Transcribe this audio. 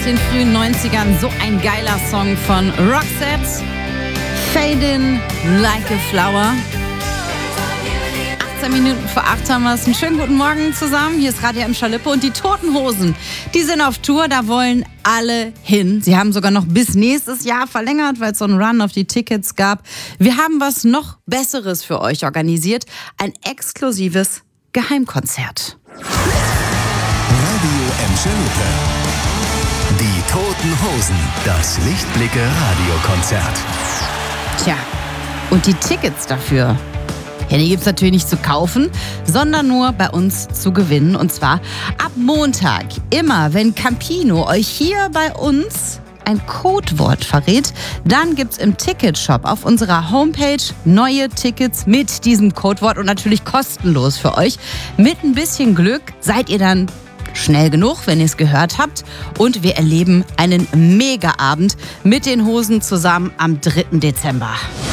den frühen 90ern. So ein geiler Song von Roxette. Fading like a flower. 18 Minuten vor 8 haben wir es. Einen schönen guten Morgen zusammen. Hier ist Radio M Schalippe und die Toten Hosen. Die sind auf Tour, da wollen alle hin. Sie haben sogar noch bis nächstes Jahr verlängert, weil es so einen Run auf die Tickets gab. Wir haben was noch Besseres für euch organisiert. Ein exklusives Geheimkonzert. Radio M Schalippe. Die Toten Hosen. Das Lichtblicke-Radiokonzert. Tja, und die Tickets dafür, ja, die gibt's natürlich nicht zu kaufen, sondern nur bei uns zu gewinnen. Und zwar ab Montag. Immer, wenn Campino euch hier bei uns ein Codewort verrät, dann gibt's im Ticketshop auf unserer Homepage neue Tickets mit diesem Codewort und natürlich kostenlos für euch. Mit ein bisschen Glück seid ihr dann schnell genug, wenn ihr es gehört habt. Und wir erleben einen Mega-Abend mit den Hosen zusammen am 3. Dezember.